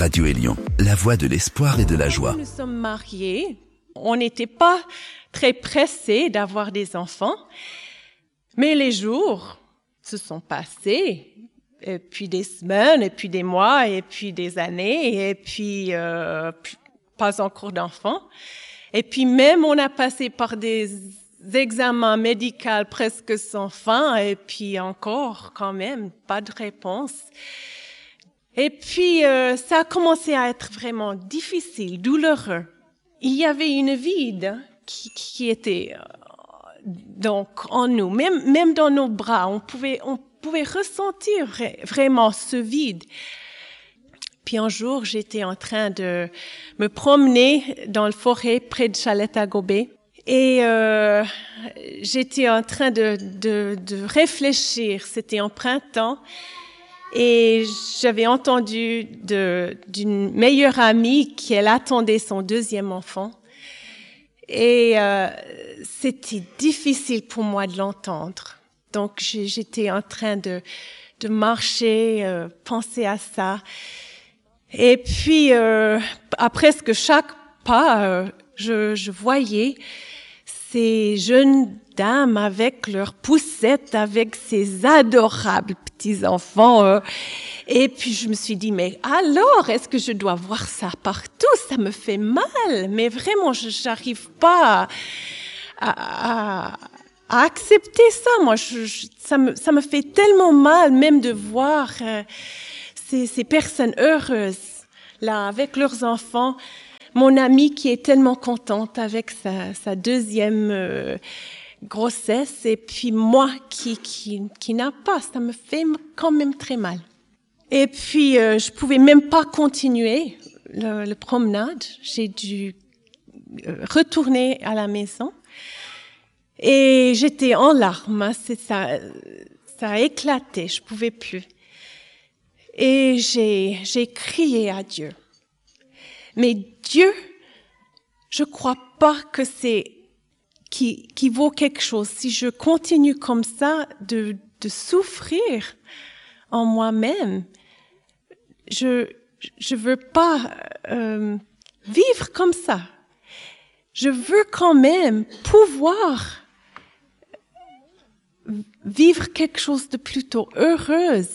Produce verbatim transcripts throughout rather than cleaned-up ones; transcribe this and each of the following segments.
Radio Élion, la voix de l'espoir et de la joie. Nous sommes mariés. On n'était pas très pressés d'avoir des enfants, mais les jours se sont passés, et puis des semaines, et puis des mois, et puis des années, et puis euh, pas encore d'enfants. Et puis même on a passé par des examens médicaux presque sans fin, et puis encore quand même pas de réponse. Et puis euh, ça a commencé à être vraiment difficile, douloureux. Il y avait une vide qui, qui était euh, donc en nous, même même dans nos bras, on pouvait on pouvait ressentir vraiment ce vide. Puis un jour, j'étais en train de me promener dans le forêt près de Chalette-à-Gobet et euh, j'étais en train de, de, de réfléchir. C'était en printemps et j'avais entendu de, d'une meilleure amie qu'elle attendait son deuxième enfant. Et euh, c'était difficile pour moi de l'entendre. Donc j'étais en train de, de marcher, euh, penser à ça. Et puis, euh, à presque chaque pas, euh, je, je voyais ces jeunes dames avec leurs poussettes, avec ces adorables petits-enfants. Euh, et puis, je me suis dit, mais alors, est-ce que je dois voir ça partout? Ça me fait mal. Mais vraiment, je n'arrive pas à, à, à accepter ça. Moi, je, je, ça, me, ça me fait tellement mal, même de voir... Euh, Ces, ces personnes heureuses, là, avec leurs enfants. Mon amie qui est tellement contente avec sa, sa deuxième euh, grossesse, et puis moi qui, qui, qui n'a pas, ça me fait quand même très mal. Et puis, euh, je pouvais même pas continuer le, le promenade. J'ai dû euh, retourner à la maison. Et j'étais en larmes. C'est ça, ça a éclaté, je pouvais plus. Et j'ai, j'ai crié à Dieu. Mais Dieu, je crois pas que c'est qui, qui vaut quelque chose. Si je continue comme ça de, de souffrir en moi-même, je, je veux pas euh, vivre comme ça. Je veux quand même pouvoir vivre quelque chose de plutôt heureuse.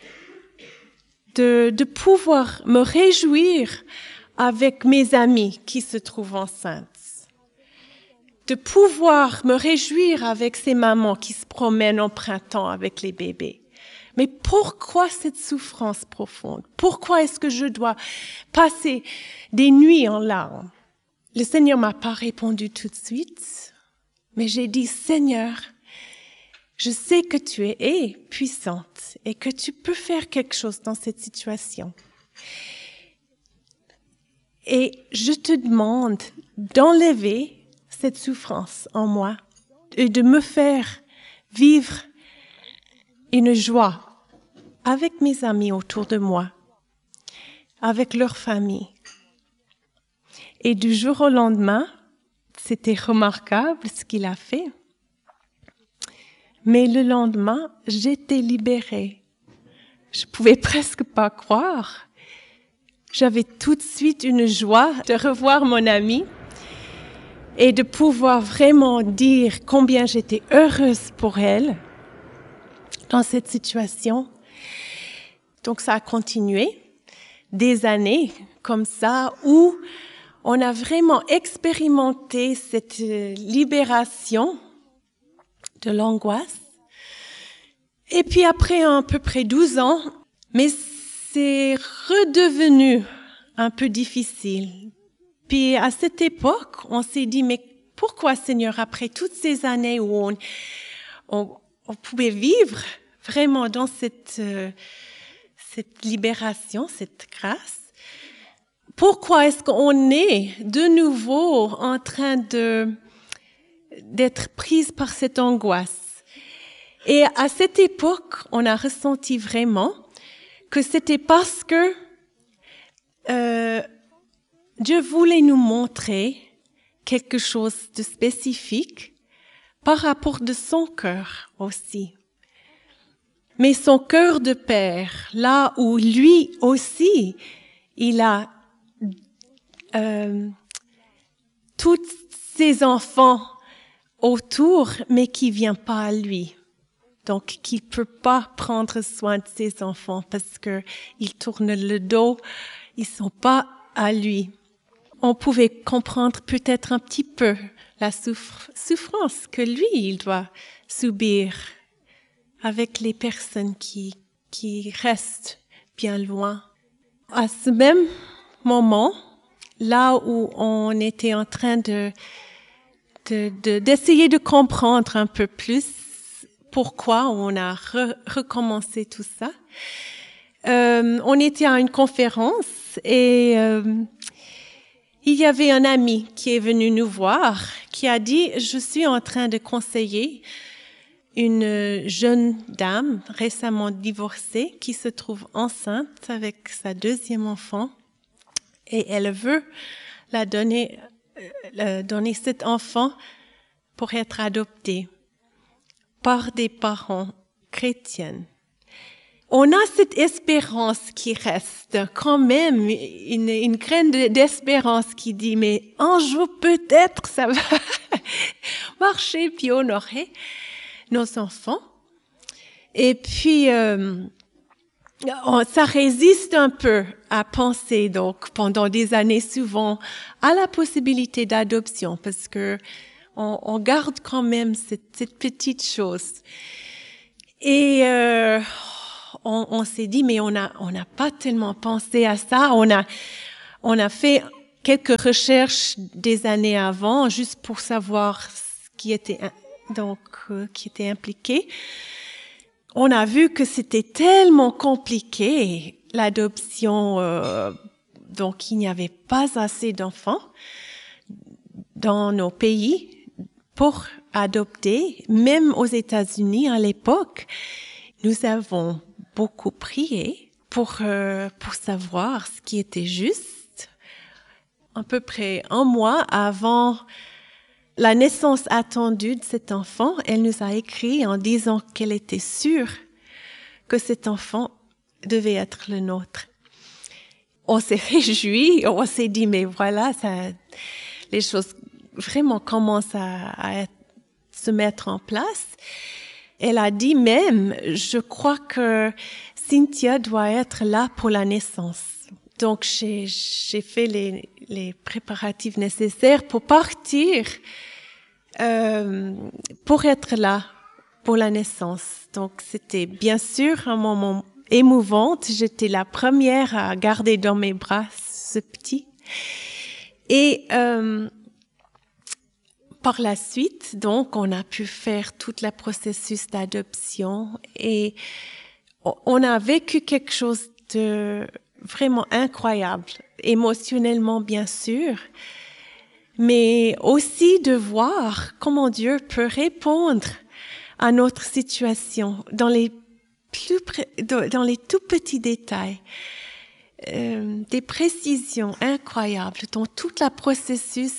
De, de pouvoir me réjouir avec mes amies qui se trouvent enceintes. De pouvoir me réjouir avec ces mamans qui se promènent au printemps avec les bébés. Mais pourquoi cette souffrance profonde? Pourquoi est-ce que je dois passer des nuits en larmes? Le Seigneur m'a pas répondu tout de suite, mais j'ai dit, Seigneur, je sais que tu es puissante et que tu peux faire quelque chose dans cette situation. Et je te demande d'enlever cette souffrance en moi et de me faire vivre une joie avec mes amis autour de moi, avec leur famille. Et du jour au lendemain, c'était remarquable ce qu'il a fait. Mais le lendemain, j'étais libérée. Je pouvais presque pas croire. J'avais tout de suite une joie de revoir mon amie et de pouvoir vraiment dire combien j'étais heureuse pour elle dans cette situation. Donc ça a continué des années comme ça où on a vraiment expérimenté cette libération de l'angoisse. Et puis après à peu près douze ans, mais c'est redevenu un peu difficile. Puis à cette époque, on s'est dit, mais pourquoi Seigneur, après toutes ces années où on, on, on pouvait vivre vraiment dans cette, euh, cette libération, cette grâce, pourquoi est-ce qu'on est de nouveau en train de d'être prise par cette angoisse? Et à cette époque, on a ressenti vraiment que c'était parce que euh, Dieu voulait nous montrer quelque chose de spécifique par rapport de son cœur aussi. Mais son cœur de père, là où lui aussi, il a euh, tous ses enfants autour, mais qui vient pas à lui. Donc, qu'il peut pas prendre soin de ses enfants parce que il tourne le dos, ils sont pas à lui. On pouvait comprendre peut-être un petit peu la souffr- souffrance que lui, il doit subir avec les personnes qui, qui restent bien loin. À ce même moment, là où on était en train de, de, de, d'essayer de comprendre un peu plus pourquoi on a re- recommencé tout ça, euh, on était à une conférence et euh, il y avait un ami qui est venu nous voir, qui a dit « Je suis en train de conseiller une jeune dame récemment divorcée qui se trouve enceinte avec sa deuxième enfant et elle veut la donner, euh, donner cet enfant pour être adopté par des parents chrétiens. » On a cette espérance qui reste, quand même, une, une graine de, d'espérance qui dit, mais un jour peut-être ça va marcher, puis honorer nos enfants. Et puis, euh, on, ça résiste un peu à penser, donc, pendant des années souvent, à la possibilité d'adoption, parce que on, on garde quand même cette, cette petite chose. Et euh, on, on s'est dit, mais on a, on n'a pas tellement pensé à ça. On a, on a fait quelques recherches des années avant, juste pour savoir ce qui était, donc, euh, qui était impliqué. On a vu que c'était tellement compliqué, l'adoption, euh, donc il n'y avait pas assez d'enfants dans nos pays pour adopter, même aux États-Unis à l'époque. Nous avons beaucoup prié pour euh, pour savoir ce qui était juste. À peu près un mois avant la naissance attendue de cet enfant, elle nous a écrit en disant qu'elle était sûre que cet enfant devait être le nôtre. On s'est réjouis, on s'est dit mais voilà, ça, les choses vraiment commencent à, à se mettre en place. Elle a dit même, je crois que Cynthia doit être là pour la naissance. Donc j'ai, j'ai fait les, les préparatifs nécessaires pour partir, euh, pour être là pour la naissance. Donc c'était bien sûr un moment émouvant. J'étais la première à garder dans mes bras ce petit. Et euh, par la suite, donc, on a pu faire tout le processus d'adoption et on a vécu quelque chose de vraiment incroyable, émotionnellement bien sûr, mais aussi de voir comment Dieu peut répondre à notre situation dans les plus dans les tout petits détails, euh, des précisions incroyables dans tout le processus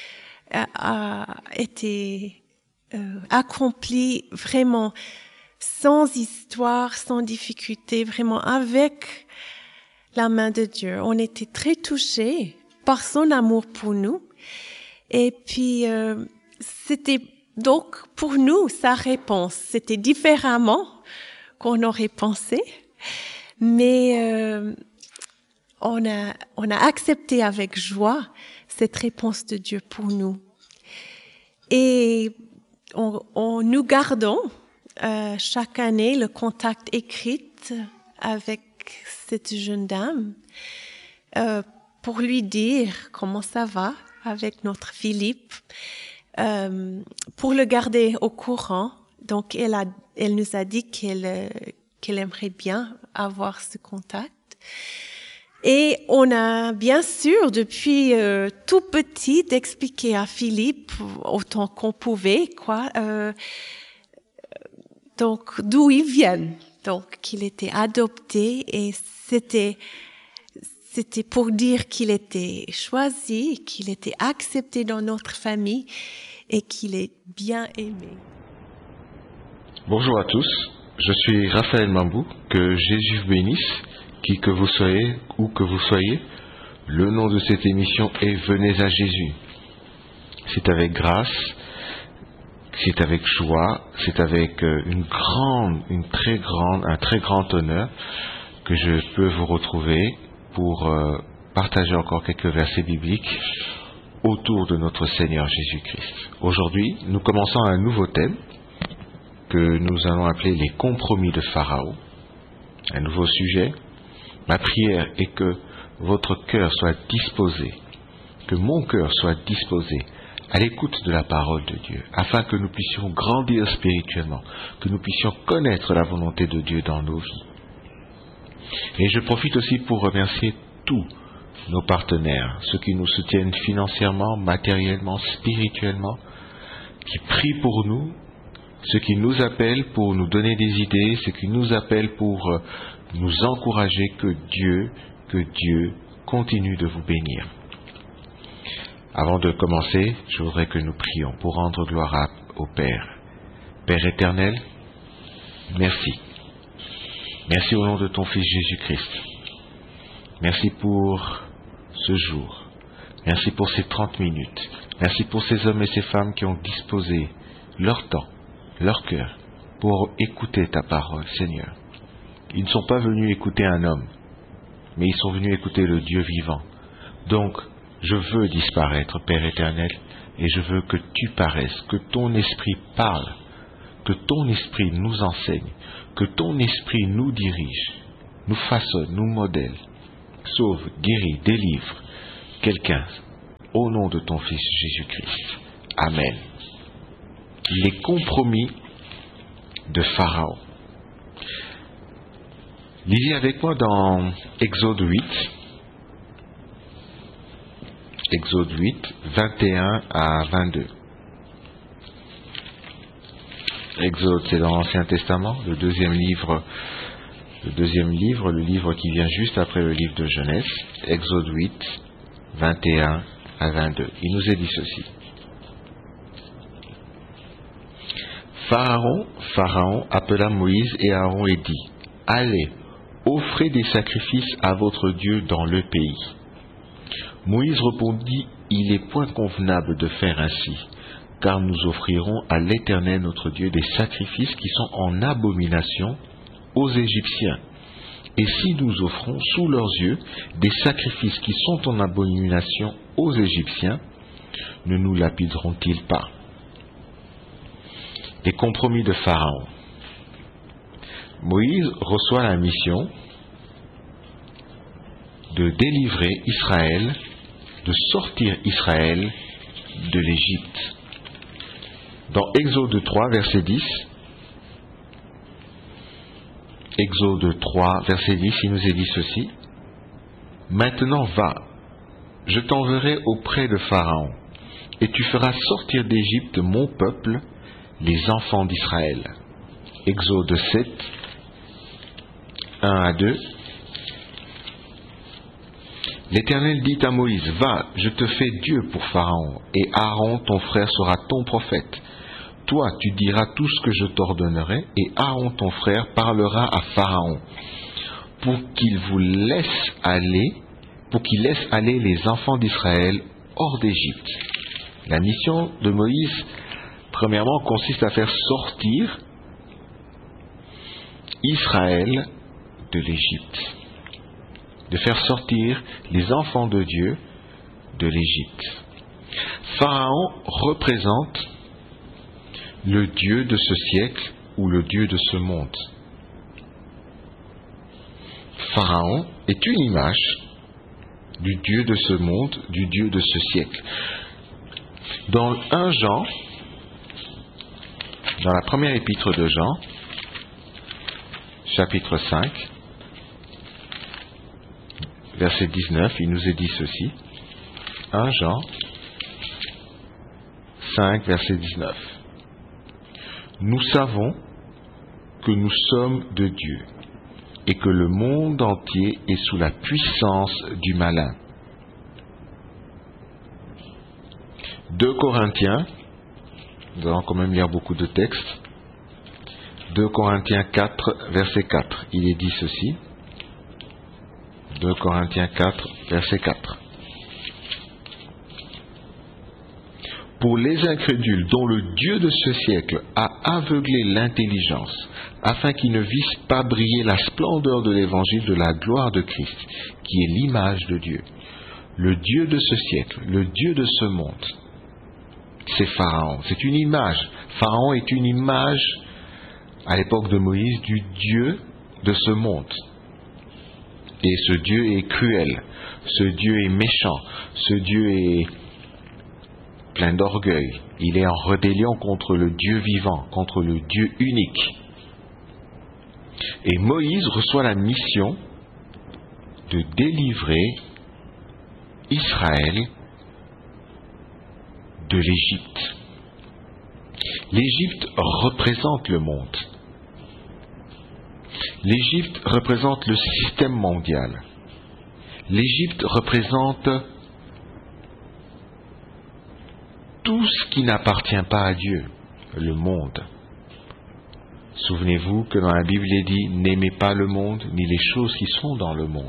a été euh, accompli vraiment sans histoire, sans difficulté, vraiment avec la main de Dieu. On était très touchés par son amour pour nous. Et puis, euh, c'était donc pour nous sa réponse. C'était différemment qu'on aurait pensé, mais euh, on a, on a accepté avec joie cette réponse de Dieu pour nous. Et on, on nous gardons euh, chaque année le contact écrit avec cette jeune dame euh, pour lui dire comment ça va avec notre Philippe, euh, pour le garder au courant. Donc elle a, elle nous a dit qu'elle qu'elle aimerait bien avoir ce contact. Et on a bien sûr depuis euh, tout petit expliqué à Philippe autant qu'on pouvait quoi, euh, donc d'où ils viennent, donc qu'il était adopté et c'était c'était pour dire qu'il était choisi, qu'il était accepté dans notre famille et qu'il est bien aimé. Bonjour à tous, je suis Raphaël Mambou, que Jésus vous bénisse. qui que vous soyez, où que vous soyez, le nom de cette émission est Venez à Jésus. C'est avec grâce, c'est avec joie, c'est avec une grande, une très grande, un très grand honneur que je peux vous retrouver pour euh, partager encore quelques versets bibliques autour de notre Seigneur Jésus-Christ. Aujourd'hui, nous commençons un nouveau thème que nous allons appeler les compromis de Pharaon. Un nouveau sujet. Ma prière est que votre cœur soit disposé, que mon cœur soit disposé à l'écoute de la parole de Dieu, afin que nous puissions grandir spirituellement, que nous puissions connaître la volonté de Dieu dans nos vies. Et je profite aussi pour remercier tous nos partenaires, ceux qui nous soutiennent financièrement, matériellement, spirituellement, qui prient pour nous, ceux qui nous appellent pour nous donner des idées, ceux qui nous appellent pour nous encourager. Que Dieu, que Dieu continue de vous bénir. Avant de commencer, je voudrais que nous prions pour rendre gloire à, au Père. Père éternel, merci. Merci au nom de ton Fils Jésus-Christ. Merci pour ce jour. Merci pour ces trente minutes. Merci pour ces hommes et ces femmes qui ont disposé leur temps, leur cœur, pour écouter ta parole, Seigneur. Ils ne sont pas venus écouter un homme, mais ils sont venus écouter le Dieu vivant. Donc, je veux disparaître, Père éternel, et je veux que tu paraisses, que ton esprit parle, que ton esprit nous enseigne, que ton esprit nous dirige, nous façonne, nous modèle, sauve, guérit, délivre quelqu'un au nom de ton Fils Jésus-Christ. Amen. Les compromis de Pharaon. Lisez avec moi dans Exode huit, Exode huit, vingt et un à vingt-deux. Exode, c'est dans l'Ancien Testament, le deuxième livre, le deuxième livre, le livre qui vient juste après le livre de Genèse. Exode huit, vingt et un à vingt-deux. Il nous est dit ceci. Pharaon, Pharaon appela Moïse et Aaron et dit, « Allez, offrez des sacrifices à votre Dieu dans le pays. » Moïse répondit, « Il n'est point convenable de faire ainsi, car nous offrirons à l'Éternel notre Dieu des sacrifices qui sont en abomination aux Égyptiens. Et si nous offrons sous leurs yeux des sacrifices qui sont en abomination aux Égyptiens, ne nous lapideront-ils pas ?» Les compromis de Pharaon. Moïse reçoit la mission de délivrer Israël, de sortir Israël de l'Égypte. Dans Exode trois, verset dix, Exode trois, verset dix, il nous est dit ceci. « Maintenant va, je t'enverrai auprès de Pharaon, et tu feras sortir d'Égypte mon peuple, les enfants d'Israël. » Exode sept, un à deux. L'Éternel dit à Moïse, « Va, je te fais Dieu pour Pharaon, et Aaron ton frère sera ton prophète. Toi, tu diras tout ce que je t'ordonnerai, et Aaron ton frère parlera à Pharaon, pour qu'il vous laisse aller, pour qu'il laisse aller les enfants d'Israël hors d'Égypte. » La mission de Moïse, premièrement, consiste à faire sortir Israël de l'Égypte, de faire sortir les enfants de Dieu de l'Égypte. Pharaon représente le Dieu de ce siècle ou le Dieu de ce monde. Pharaon est une image du Dieu de ce monde, du Dieu de ce siècle. Dans un Jean, dans la première épître de Jean, chapitre cinq, verset dix-neuf, il nous est dit ceci. un Jean cinq, verset dix-neuf. Nous savons que nous sommes de Dieu et que le monde entier est sous la puissance du malin. deux Corinthiens, nous allons quand même lire beaucoup de textes. deux Corinthiens quatre, verset quatre, il est dit ceci. deux Corinthiens quatre, verset quatre. Pour les incrédules dont le Dieu de ce siècle a aveuglé l'intelligence, afin qu'ils ne vissent pas briller la splendeur de l'évangile de la gloire de Christ, qui est l'image de Dieu. Le Dieu de ce siècle, le Dieu de ce monde, c'est Pharaon. C'est une image. Pharaon est une image, à l'époque de Moïse, du Dieu de ce monde. Et ce Dieu est cruel, ce Dieu est méchant, ce Dieu est plein d'orgueil. Il est en rébellion contre le Dieu vivant, contre le Dieu unique. Et Moïse reçoit la mission de délivrer Israël de l'Égypte. L'Égypte représente le monde. L'Égypte représente le système mondial. L'Égypte représente tout ce qui n'appartient pas à Dieu, le monde. Souvenez-vous que dans la Bible il est dit « N'aimez pas le monde, ni les choses qui sont dans le monde. »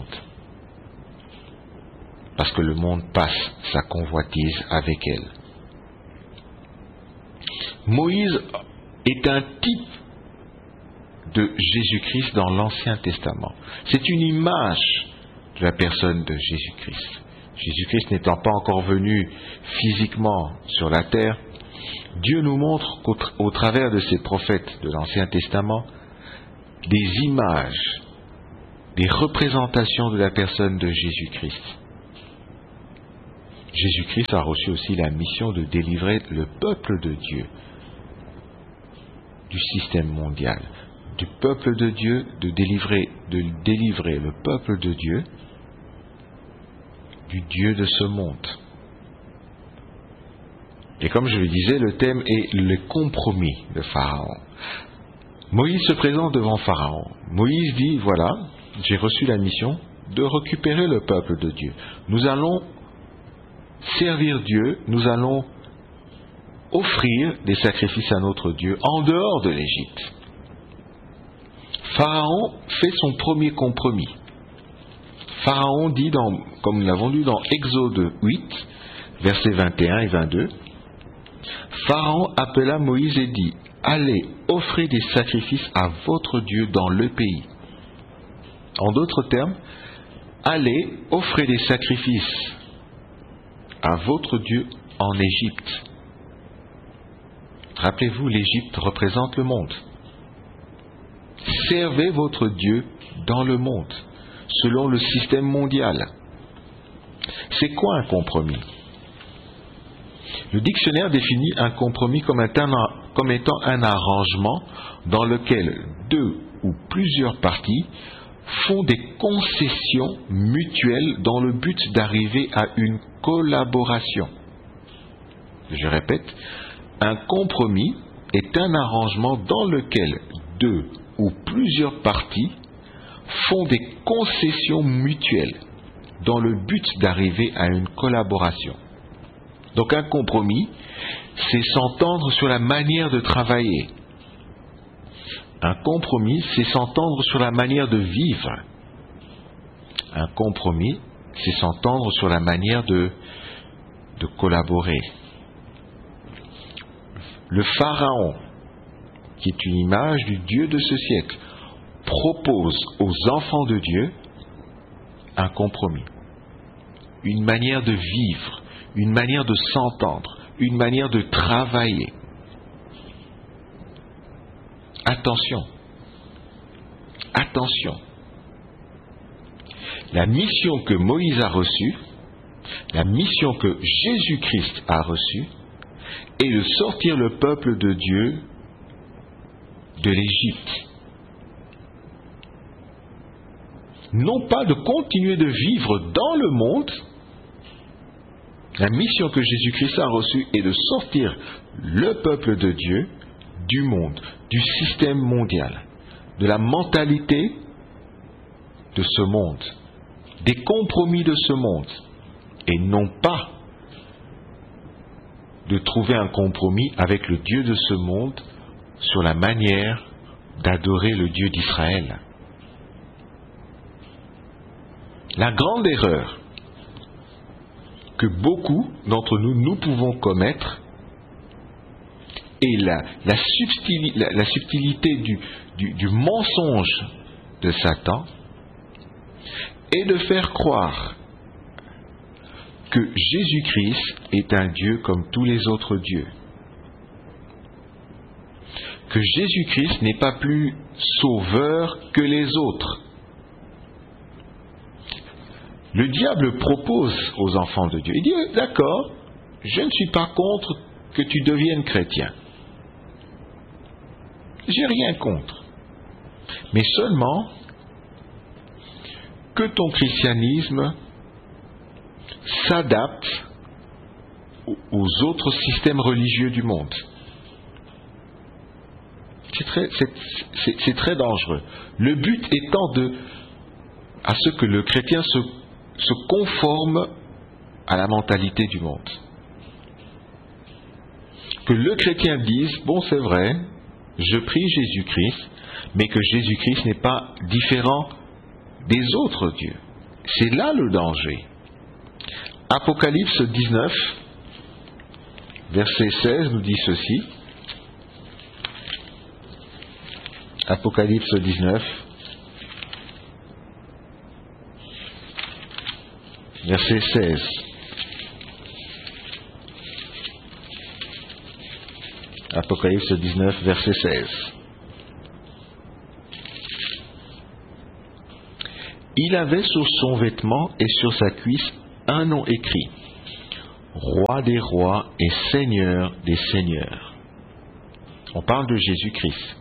Parce que le monde passe sa convoitise avec elle. Moïse est un type de Jésus-Christ dans l'Ancien Testament. C'est une image de la personne de Jésus-Christ. Jésus-Christ n'étant pas encore venu physiquement sur la terre, Dieu nous montre qu'au tra- au travers de ces prophètes de l'Ancien Testament, des images, des représentations de la personne de Jésus-Christ. Jésus-Christ a reçu aussi la mission de délivrer le peuple de Dieu du système mondial, du peuple de Dieu, de délivrer, de délivrer le peuple de Dieu du Dieu de ce monde. Et comme je le disais, le thème est le compromis de Pharaon. Moïse se présente devant Pharaon. Moïse dit, voilà, j'ai reçu la mission de récupérer le peuple de Dieu. Nous allons servir Dieu, nous allons offrir des sacrifices à notre Dieu en dehors de l'Égypte. Pharaon fait son premier compromis. Pharaon dit, dans, comme nous l'avons lu dans Exode huit, versets vingt et un et vingt-deux, Pharaon appela Moïse et dit, « Allez, offrez des sacrifices à votre Dieu dans le pays. » En d'autres termes, allez, offrez des sacrifices à votre Dieu en Égypte. Rappelez-vous, l'Égypte représente le monde. Servez votre Dieu dans le monde, selon le système mondial. C'est quoi un compromis? Le dictionnaire définit un compromis comme étant, comme étant un arrangement dans lequel deux ou plusieurs parties font des concessions mutuelles dans le but d'arriver à une collaboration. Je répète, un compromis est un arrangement dans lequel deux ou plusieurs parties font des concessions mutuelles dans le but d'arriver à une collaboration. Donc un compromis, c'est s'entendre sur la manière de travailler. Un compromis, c'est s'entendre sur la manière de vivre. Un compromis, c'est s'entendre sur la manière de, de collaborer. Le Pharaon, qui est une image du Dieu de ce siècle, propose aux enfants de Dieu un compromis, une manière de vivre, une manière de s'entendre, une manière de travailler. Attention, attention. La mission que Moïse a reçue, la mission que Jésus-Christ a reçue, est de sortir le peuple de Dieu de l'Égypte. Non pas de continuer de vivre dans le monde. La mission que Jésus-Christ a reçue est de sortir le peuple de Dieu du monde, du système mondial, de la mentalité de ce monde, des compromis de ce monde, et non pas de trouver un compromis avec le Dieu de ce monde sur la manière d'adorer le Dieu d'Israël. La grande erreur que beaucoup d'entre nous, nous pouvons commettre est la, la, subtili, la, la subtilité du, du, du mensonge de Satan est de faire croire que Jésus-Christ est un Dieu comme tous les autres dieux. Que Jésus-Christ n'est pas plus sauveur que les autres. Le diable propose aux enfants de Dieu, il dit, d'accord, je ne suis pas contre que tu deviennes chrétien. J'ai rien contre. Mais seulement que ton christianisme s'adapte aux autres systèmes religieux du monde. C'est très, c'est, c'est, c'est très dangereux. Le but étant de, à ce que le chrétien se, se conforme à la mentalité du monde. Que le chrétien dise, bon c'est vrai, je prie Jésus-Christ, mais que Jésus-Christ n'est pas différent des autres dieux. C'est là le danger. Apocalypse dix-neuf, verset seize nous dit ceci. Apocalypse dix-neuf, verset seize. Apocalypse dix-neuf, verset seize. Il avait sur son vêtement et sur sa cuisse un nom écrit, Roi des rois et Seigneur des seigneurs. On parle de Jésus-Christ.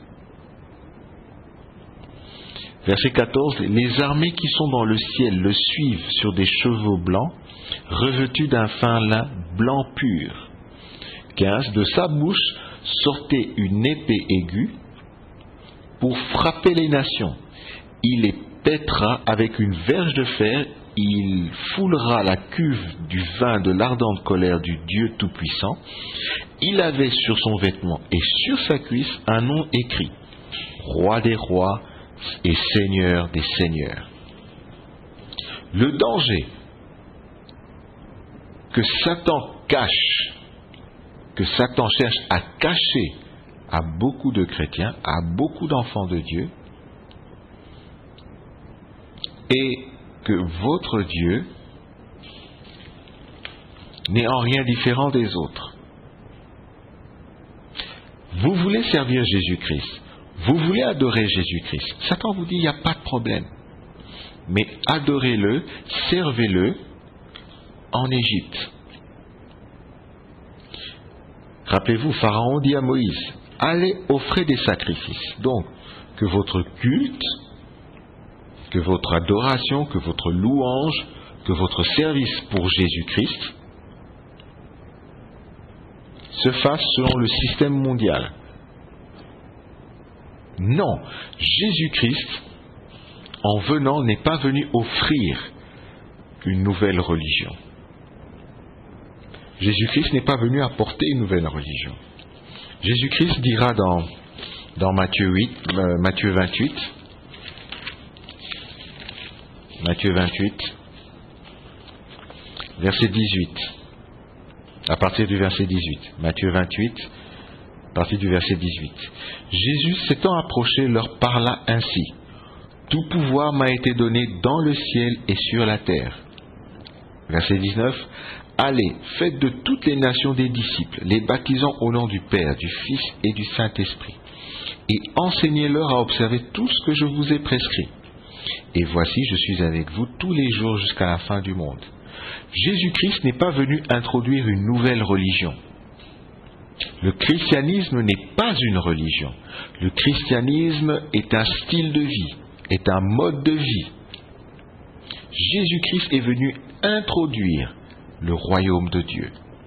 Verset quatorze, les armées qui sont dans le ciel le suivent sur des chevaux blancs, revêtus d'un fin lin blanc pur. quinze, de sa bouche sortait une épée aiguë pour frapper les nations. Il les pètera avec une verge de fer, il foulera la cuve du vin de l'ardente colère du Dieu Tout-Puissant. Il avait sur son vêtement et sur sa cuisse un nom écrit, Roi des rois et Seigneur des seigneurs. Le danger que Satan cache, que Satan cherche à cacher à beaucoup de chrétiens, à beaucoup d'enfants de Dieu, est que votre Dieu n'est en rien différent des autres. Vous voulez servir Jésus-Christ, vous voulez adorer Jésus-Christ. Satan vous dit, il n'y a pas de problème. Mais adorez-le, servez-le en Égypte. Rappelez-vous, Pharaon dit à Moïse, allez offrir des sacrifices. Donc, que votre culte, que votre adoration, que votre louange, que votre service pour Jésus-Christ se fasse selon le système mondial. Non, Jésus-Christ, en venant, n'est pas venu offrir une nouvelle religion. Jésus-Christ n'est pas venu apporter une nouvelle religion. Jésus-Christ dira dans, dans Matthieu, huit, euh, Matthieu vingt-huit, Matthieu vingt-huit, verset dix-huit, à partir du verset dix-huit, Matthieu vingt-huit, à partir du verset dix-huit. Jésus s'étant approché leur parla ainsi, tout pouvoir m'a été donné dans le ciel et sur la terre. Verset dix-neuf, allez, faites de toutes les nations des disciples, les baptisant au nom du Père, du Fils et du Saint-Esprit, et enseignez-leur à observer tout ce que je vous ai prescrit. Et voici, je suis avec vous tous les jours jusqu'à la fin du monde. Jésus-Christ n'est pas venu introduire une nouvelle religion. Le christianisme n'est pas une religion. Le christianisme est un style de vie, est un mode de vie. Jésus-Christ est venu introduire le royaume de Dieu.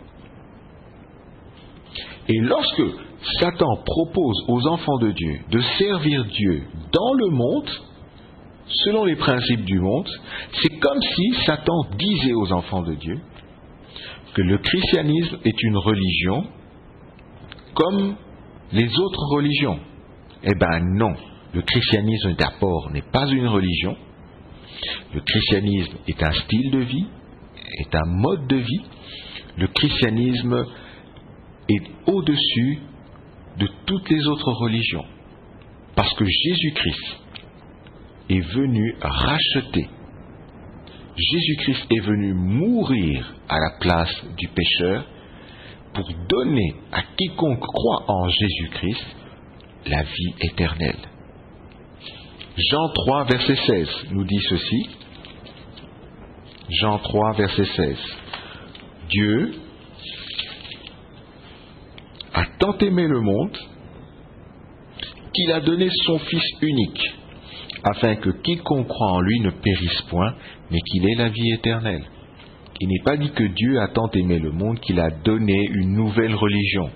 Et lorsque Satan propose aux enfants de Dieu de servir Dieu dans le monde, selon les principes du monde, c'est comme si Satan disait aux enfants de Dieu que le christianisme est une religion comme les autres religions. Eh bien non, le christianisme d'abord n'est pas une religion, Le christianisme est un style de vie, est un mode de vie. Le christianisme est au-dessus de toutes les autres religions. Parce que Jésus-Christ est venu racheter. Jésus-Christ est venu mourir à la place du pécheur pour donner à quiconque croit en Jésus-Christ la vie éternelle. Jean trois, verset seize nous dit ceci. Jean trois, verset seize. Dieu a tant aimé le monde qu'il a donné son Fils unique, afin que quiconque croit en lui ne périsse point, mais qu'il ait la vie éternelle. Il n'est pas dit que Dieu a tant aimé le monde qu'il a donné une nouvelle religion.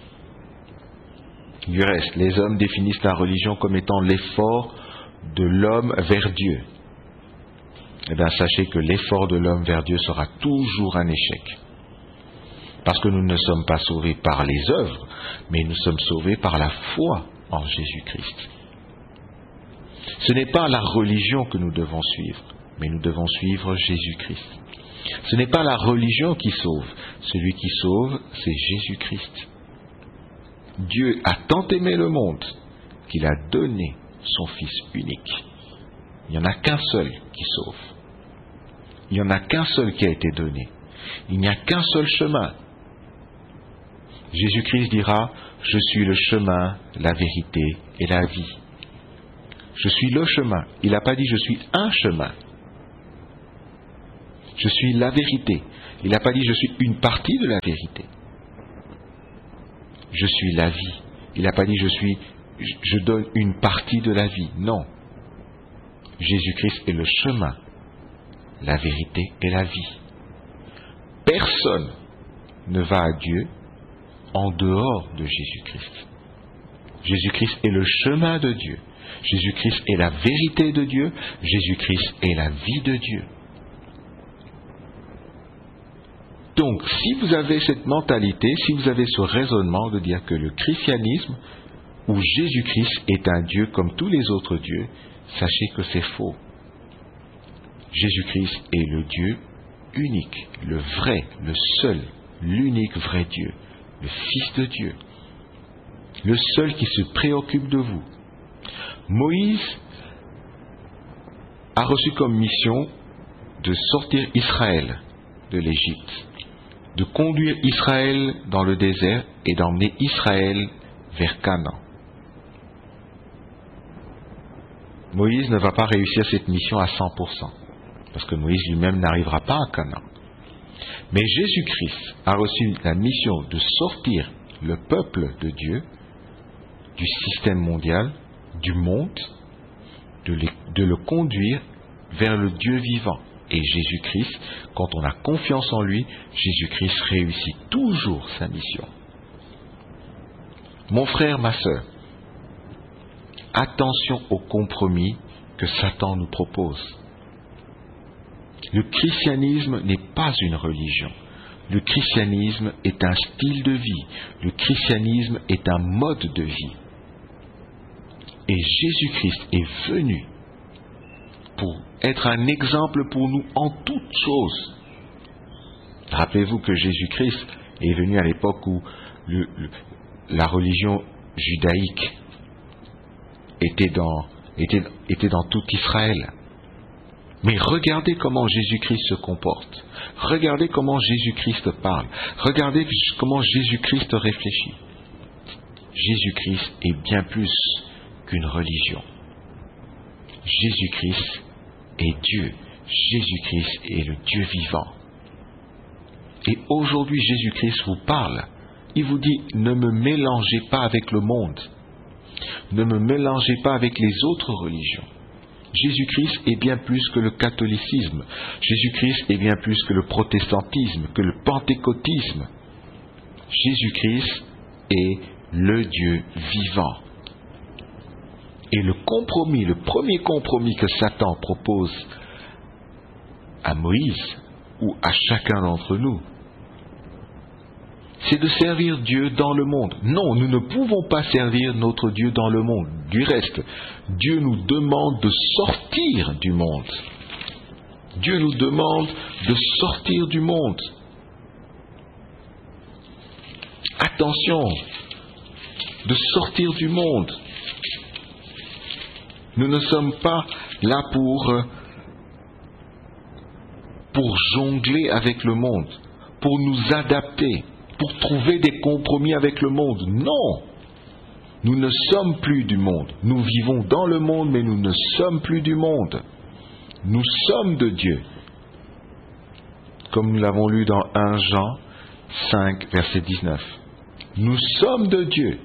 Du reste, les hommes définissent la religion comme étant l'effort de l'homme vers Dieu. Eh bien, sachez que l'effort de l'homme vers Dieu sera toujours un échec. Parce que nous ne sommes pas sauvés par les œuvres, mais nous sommes sauvés par la foi en Jésus-Christ. Ce n'est pas la religion que nous devons suivre, mais nous devons suivre Jésus-Christ. Ce n'est pas la religion qui sauve. Celui qui sauve, c'est Jésus-Christ. Dieu a tant aimé le monde qu'il a donné son Fils unique. Il n'y en a qu'un seul qui sauve. Il n'y en a qu'un seul qui a été donné. Il n'y a qu'un seul chemin. Jésus-Christ dira, « Je suis le chemin, la vérité et la vie. » Je suis le chemin. Il n'a pas dit « Je suis un chemin ». Je suis la vérité. Il n'a pas dit « Je suis une partie de la vérité ». Je suis la vie. Il n'a pas dit « Je suis, je donne une partie de la vie ». Non. Jésus-Christ est le chemin, la vérité et la vie. Personne ne va à Dieu en dehors de Jésus-Christ. Jésus-Christ est le chemin de Dieu. Jésus-Christ est la vérité de Dieu. Jésus-Christ est la vie de Dieu. Donc, si vous avez cette mentalité, si vous avez ce raisonnement de dire que le christianisme ou Jésus-Christ est un Dieu comme tous les autres dieux, sachez que c'est faux. Jésus-Christ est le Dieu unique, le vrai, le seul, l'unique vrai Dieu, le Fils de Dieu, le seul qui se préoccupe de vous. Moïse a reçu comme mission de sortir Israël de l'Égypte, de conduire Israël dans le désert et d'emmener Israël vers Canaan. Moïse ne va pas réussir cette mission à cent pour cent, parce que Moïse lui-même n'arrivera pas à Canaan. Mais Jésus-Christ a reçu la mission de sortir le peuple de Dieu du système mondial, du monde, de le, de le conduire vers le Dieu vivant. Et Jésus-Christ, quand on a confiance en lui, Jésus-Christ réussit toujours sa mission. Mon frère, ma sœur, attention au compromis que Satan nous propose. Le christianisme n'est pas une religion. Le christianisme est un style de vie. Le christianisme est un mode de vie. Et Jésus-Christ est venu pour être un exemple pour nous en toutes choses. Rappelez-vous que Jésus-Christ est venu à l'époque où le, le, la religion judaïque était dans, était, était dans tout Israël. Mais regardez comment Jésus-Christ se comporte. Regardez comment Jésus-Christ parle. Regardez comment Jésus-Christ réfléchit. Jésus-Christ est bien plus qu'une religion. Jésus-Christ est Dieu. Jésus-Christ est le Dieu vivant. Et aujourd'hui, Jésus-Christ vous parle. Il vous dit, ne me mélangez pas avec le monde. Ne me mélangez pas avec les autres religions. Jésus-Christ est bien plus que le catholicisme. Jésus-Christ est bien plus que le protestantisme, que le pentecôtisme. Jésus-Christ est le Dieu vivant. Et le compromis, le premier compromis que Satan propose à Moïse ou à chacun d'entre nous, c'est de servir Dieu dans le monde. Non, nous ne pouvons pas servir notre Dieu dans le monde. Du reste, Dieu nous demande de sortir du monde Dieu nous demande de sortir du monde. Attention, de sortir du monde. Nous ne sommes pas là pour, pour jongler avec le monde, pour nous adapter, pour trouver des compromis avec le monde. Non! Nous ne sommes plus du monde. Nous vivons dans le monde, mais nous ne sommes plus du monde. Nous sommes de Dieu. Comme nous l'avons lu dans premier Jean cinq, verset dix-neuf. Nous sommes de Dieu.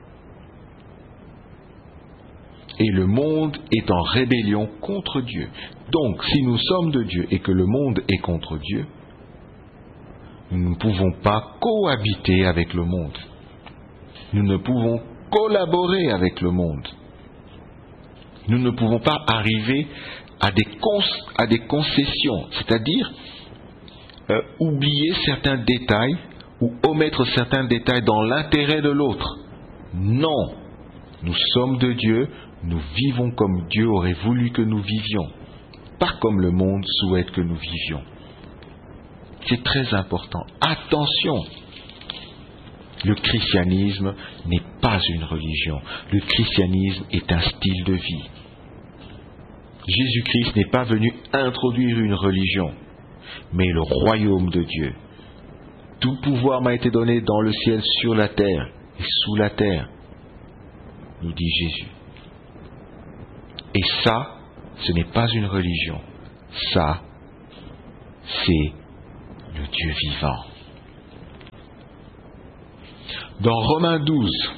Et le monde est en rébellion contre Dieu. Donc, si nous sommes de Dieu et que le monde est contre Dieu, nous ne pouvons pas cohabiter avec le monde. Nous ne pouvons collaborer avec le monde. Nous ne pouvons pas arriver à des, cons- à des concessions, c'est-à-dire euh, oublier certains détails ou omettre certains détails dans l'intérêt de l'autre. Non, nous sommes de Dieu, nous vivons comme Dieu aurait voulu que nous vivions, pas comme le monde souhaite que nous vivions. C'est très important. Attention! Le christianisme n'est pas une religion. Le christianisme est un style de vie. Jésus-Christ n'est pas venu introduire une religion, mais le royaume de Dieu. Tout pouvoir m'a été donné dans le ciel, sur la terre et sous la terre, nous dit Jésus. Et ça, ce n'est pas une religion. Ça, c'est le Dieu vivant. Dans Romains douze,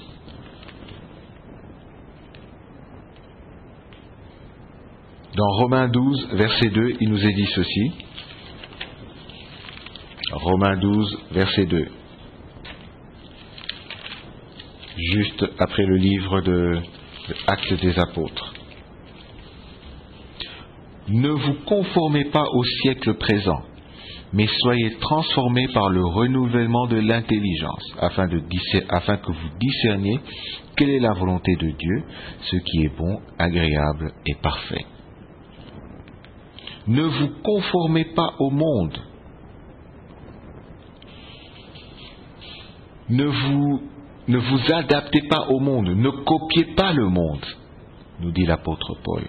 dans Romains douze, verset deux, il nous est dit ceci. Romains douze, verset deux. Juste après le livre de, de Actes des Apôtres. Ne vous conformez pas au siècle présent, mais soyez transformés par le renouvellement de l'intelligence, afin, de discer, afin que vous discerniez quelle est la volonté de Dieu, ce qui est bon, agréable et parfait. Ne vous conformez pas au monde. Ne vous, ne vous adaptez pas au monde. Ne copiez pas le monde, nous dit l'apôtre Paul.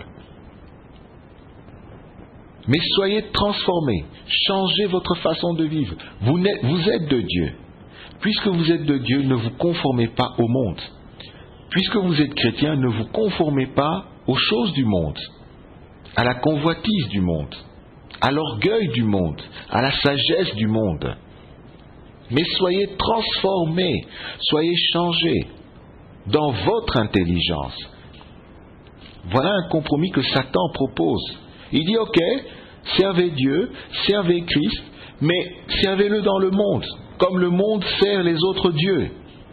Mais soyez transformés, changez votre façon de vivre. Vous, vous êtes de Dieu. Puisque vous êtes de Dieu, ne vous conformez pas au monde. Puisque vous êtes chrétien, ne vous conformez pas aux choses du monde, à la convoitise du monde, à l'orgueil du monde, à la sagesse du monde. Mais soyez transformés, soyez changés dans votre intelligence. Voilà un compromis que Satan propose. Il dit, ok, servez Dieu, servez Christ, mais servez-le dans le monde, comme le monde sert les autres dieux.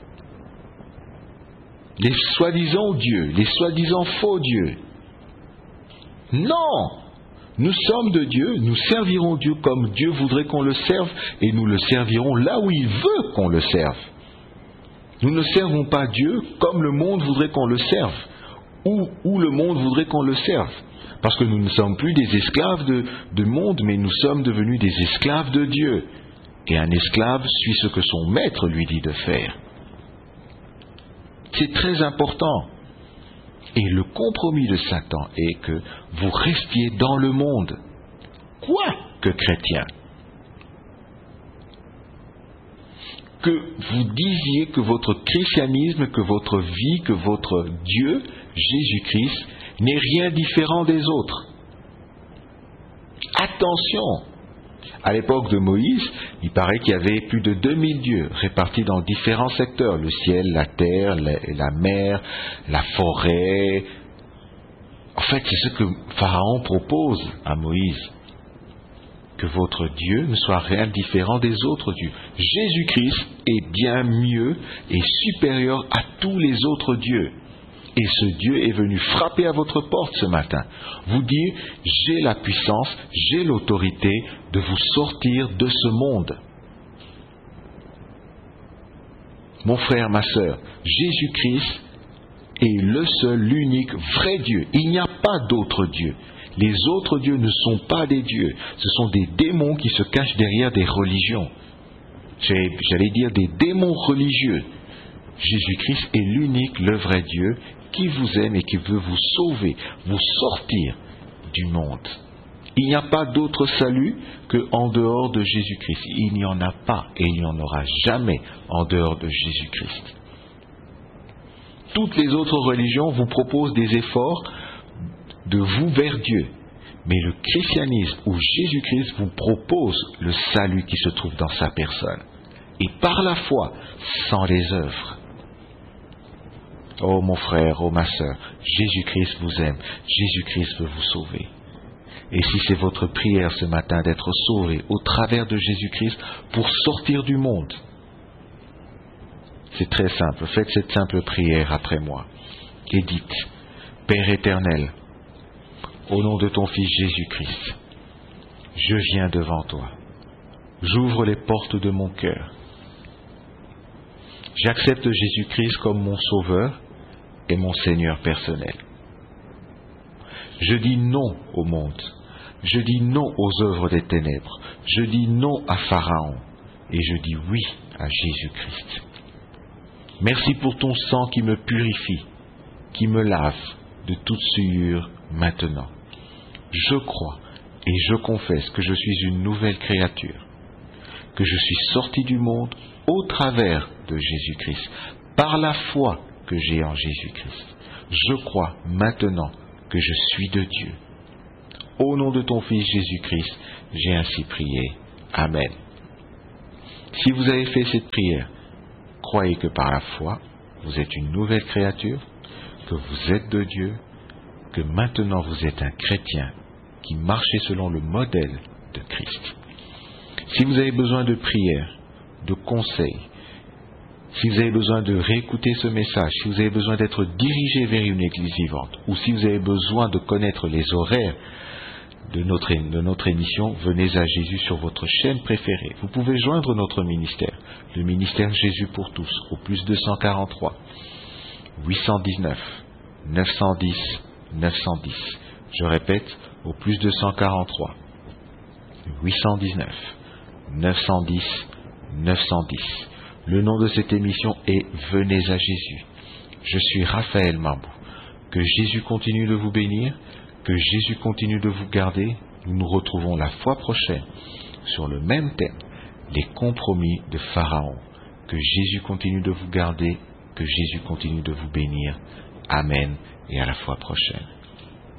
Les soi-disant dieux, les soi-disant faux dieux. Non! Nous sommes de Dieu, nous servirons Dieu comme Dieu voudrait qu'on le serve, et nous le servirons là où il veut qu'on le serve. Nous ne servons pas Dieu comme le monde voudrait qu'on le serve, ou où le monde voudrait qu'on le serve. Parce que nous ne sommes plus des esclaves de, de monde, mais nous sommes devenus des esclaves de Dieu. Et un esclave suit ce que son maître lui dit de faire. C'est très important. Et le compromis de Satan est que vous restiez dans le monde. Quoi que chrétien. Que vous disiez que votre christianisme, que votre vie, que votre Dieu, Jésus-Christ, n'est rien différent des autres. Attention! À l'époque de Moïse, il paraît qu'il y avait plus de deux mille dieux répartis dans différents secteurs, le ciel, la terre, la, la mer, la forêt. En fait, c'est ce que Pharaon propose à Moïse. Que votre Dieu ne soit rien différent des autres dieux. Jésus-Christ est bien mieux et supérieur à tous les autres dieux. Et ce Dieu est venu frapper à votre porte ce matin, vous dire, j'ai la puissance, j'ai l'autorité de vous sortir de ce monde. Mon frère, ma sœur, Jésus-Christ est le seul, l'unique, vrai Dieu. Il n'y a pas d'autre Dieu. Les autres dieux ne sont pas des dieux. Ce sont des démons qui se cachent derrière des religions. J'allais dire des démons religieux. Jésus-Christ est l'unique, le vrai Dieu, qui vous aime et qui veut vous sauver, vous sortir du monde. Il n'y a pas d'autre salut qu'en dehors de Jésus-Christ. Il n'y en a pas et il n'y en aura jamais en dehors de Jésus-Christ. Toutes les autres religions vous proposent des efforts de vous vers Dieu. Mais le christianisme ou Jésus-Christ vous propose le salut qui se trouve dans sa personne. Et par la foi, sans les œuvres. Oh mon frère, oh ma sœur, Jésus-Christ vous aime, Jésus-Christ veut vous sauver. Et si c'est votre prière ce matin d'être sauvé au travers de Jésus-Christ pour sortir du monde, c'est très simple, faites cette simple prière après moi. Et dites, Père éternel, au nom de ton Fils Jésus-Christ, je viens devant toi, j'ouvre les portes de mon cœur. J'accepte Jésus-Christ comme mon sauveur et mon Seigneur personnel. Je dis non au monde. Je dis non aux œuvres des ténèbres. Je dis non à Pharaon. Et je dis oui à Jésus-Christ. Merci pour ton sang qui me purifie, qui me lave de toute souillure maintenant. Je crois et je confesse que je suis une nouvelle créature, que je suis sorti du monde au travers de Jésus-Christ, par la foi que j'ai en Jésus-Christ. Je crois maintenant que je suis de Dieu. Au nom de ton Fils Jésus-Christ, j'ai ainsi prié. Amen. Si vous avez fait cette prière, croyez que par la foi, vous êtes une nouvelle créature, que vous êtes de Dieu, que maintenant vous êtes un chrétien qui marchez selon le modèle de Christ. Si vous avez besoin de prière, de conseils, si vous avez besoin de réécouter ce message, si vous avez besoin d'être dirigé vers une église vivante, ou si vous avez besoin de connaître les horaires de notre, de notre émission, venez à Jésus sur votre chaîne préférée. Vous pouvez joindre notre ministère, le ministère Jésus pour tous, au plus deux cent quarante-trois, huit cent dix-neuf, neuf cent dix, neuf cent dix. Je répète, au plus deux cent quarante-trois, huit cent dix-neuf, neuf cent dix, neuf cent dix. Le nom de cette émission est Venez à Jésus. Je suis Raphaël Marbou. Que Jésus continue de vous bénir, que Jésus continue de vous garder. Nous nous retrouvons la fois prochaine sur le même thème, les compromis de Pharaon. Que Jésus continue de vous garder, que Jésus continue de vous bénir. Amen et à la fois prochaine.